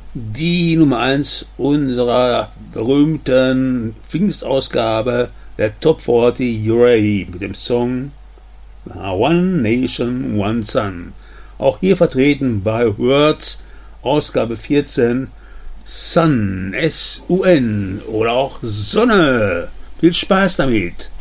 Die Nummer 1 unserer berühmten Pfingstausgabe der Top 40 URA mit dem Song One Nation, One Sun. Auch hier vertreten bei Words, Ausgabe 14, Sun, S-U-N oder auch Sonne. Viel Spaß damit!